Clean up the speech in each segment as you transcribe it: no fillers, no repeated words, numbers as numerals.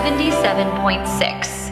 77.6。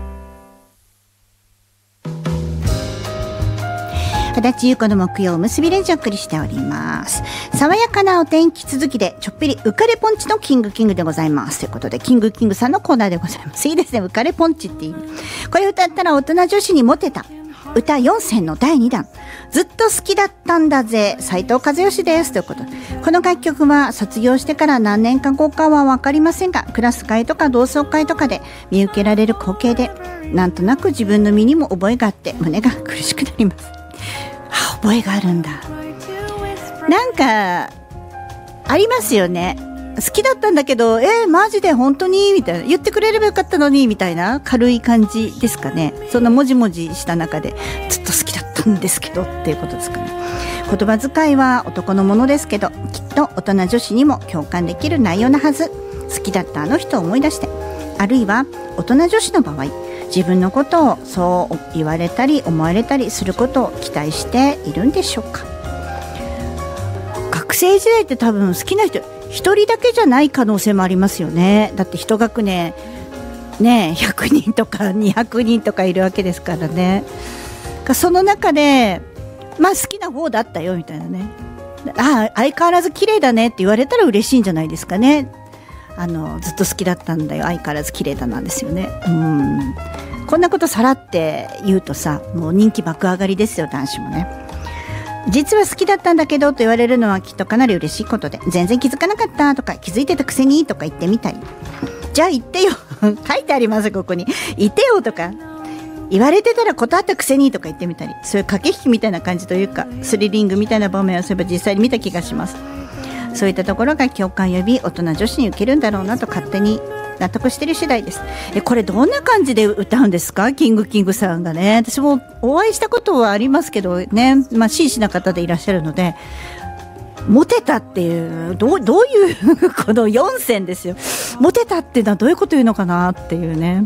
足立優子の木曜結びレンジをお送りしております。爽やかなお天気続きでちょっぴり浮かれポンチのキングでございますということで、キングさんのコーナーでございます。いいですね、浮かれポンチっていう。これ歌ったら大人女子にモテた歌4選の第2弾、ずっと好きだったんだぜ、斉藤和義ですということで、この楽曲は卒業してから何年か後かは分かりませんが、クラス会とか同窓会とかで見受けられる光景で、なんとなく自分の身にも覚えがあって胸が苦しくなります。覚えがあるんだ。なんかありますよね。好きだったんだけどマジで本当にみたいな、言ってくれればよかったのにみたいな軽い感じですかね。そんなもじもじした中でずっと好きだったんですけどっていうことですかね。言葉遣いは男のものですけど、きっと大人女子にも共感できる内容なはず。好きだったあの人を思い出して、あるいは大人女子の場合、自分のことをそう言われたり思われたりすることを期待しているんでしょうか。学生時代って多分好きな人一人だけじゃない可能性もありますよね。だって一学年ね100人とか200人とかいるわけですからね。その中でまあ好きな方だったよみたいなね、相変わらず綺麗だねって言われたら嬉しいんじゃないですかね。ずっと好きだったんだよ、相変わらず綺麗だなんですよね。こんなことさらって言うとさ、もう人気爆上がりですよ、男子もね。実は好きだったんだけどと言われるのはきっとかなり嬉しいことで、全然気づかなかったとか気づいてたくせにとか言ってみたり、じゃあ言ってよ書いてありますここに、言ってよとか言われてたら断ったくせにとか言ってみたり、そういう駆け引きみたいな感じというか、スリリングみたいな場面をそういえば実際に見た気がします。そういったところが共感呼び大人女子に受けるんだろうなと勝手に納得している次第です。これどんな感じで歌うんですか、キングさんがね。私もお会いしたことはありますけどね、まあ真摯な方でいらっしゃるので、モテたっていうどういうこの4選ですよ。モテたっていうのはどういうこと言うのかなっていうね。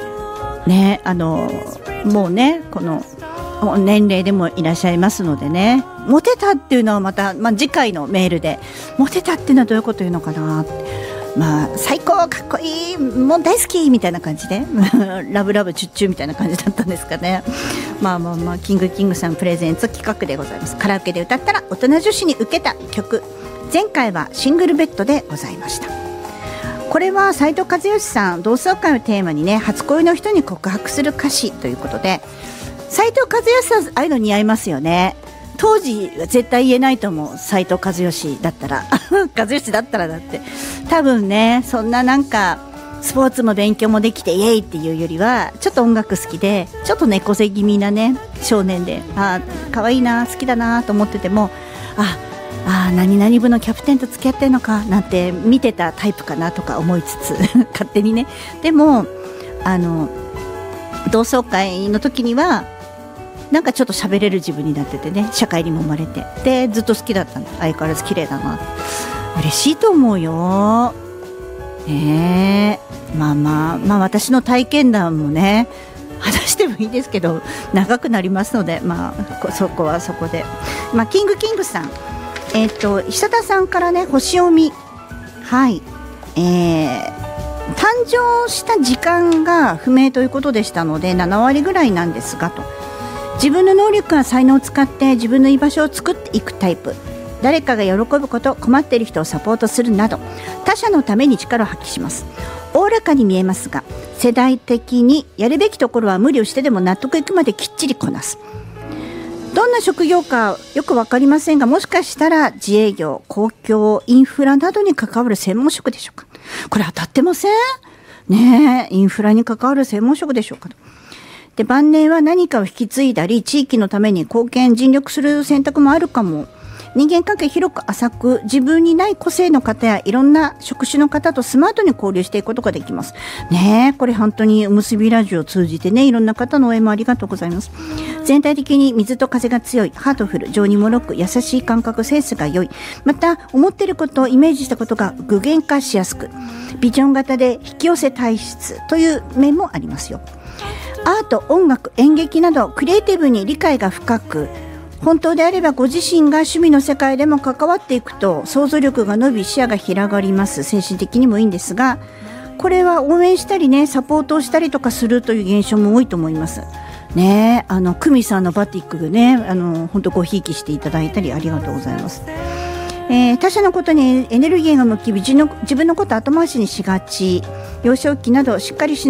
もうねこの年齢でもいらっしゃいますのでね、モテたっていうのはまた、次回のメールでモテたっていうのはどういうこと言うのかなって、最高かっこいいもう大好きみたいな感じでラブチュッチュみたいな感じだったんですかね。キングさんプレゼンツ企画でございます。カラオケで歌ったら大人女子に受けた曲、前回はシングルベッドでございました。これは斉藤和義さん同窓会をテーマにね、初恋の人に告白する歌詞ということで、斉藤和義さんああいうの似合いますよね。当時は絶対言えないと思う。斉藤和義だったら和義だったらだって多分ね、そんななんかスポーツも勉強もできてイエイっていうよりは、ちょっと音楽好きでちょっと猫背気味なね少年で、可愛いな好きだなと思ってても、何々部のキャプテンと付き合ってんのかなんて見てたタイプかなとか思いつつ勝手にね。でも同窓会の時にはなんかちょっと喋れる自分になっててね、社会にも生まれて、でずっと好きだったんだ、相変わらず綺麗だな、嬉しいと思うよ。私の体験談もね話してもいいですけど長くなりますので、そこはそこで、キングさん、久田さんからね星読み、誕生した時間が不明ということでしたので7割ぐらいなんですがと、自分の能力や才能を使って自分の居場所を作っていくタイプ、誰かが喜ぶこと、困っている人をサポートするなど他者のために力を発揮します。おおらかに見えますが、世代的にやるべきところは無理をしてでも納得いくまできっちりこなす。どんな職業かよく分かりませんが、もしかしたら自営業、公共インフラなどに関わる専門職でしょうか。これ当たってませんね。インフラに関わる専門職でしょうか。で、晩年は何かを引き継いだり地域のために貢献尽力する選択もあるかも。人間関係広く浅く、自分にない個性の方やいろんな職種の方とスマートに交流していくことができますね。これ本当におむすびラジオを通じてね、いろんな方の応援もありがとうございます。全体的に水と風が強い、ハートフル、情にもろく、優しい感覚、センスが良い、また思っていることをイメージしたことが具現化しやすく、ビジョン型で引き寄せ体質という面もありますよ。アート、音楽、演劇などクリエイティブに理解が深く、本当であればご自身が趣味の世界でも関わっていくと想像力が伸び視野が広がります。精神的にもいいんですが、 これは応援したりね、サポートをしたりとかするという現象も多いと思いますね。久美さんのバティックね、本当ごひいきしていただいたりありがとうございます。他者のことにエネルギーが向き、自分のこと後回しにしがち、幼少期などしっかりし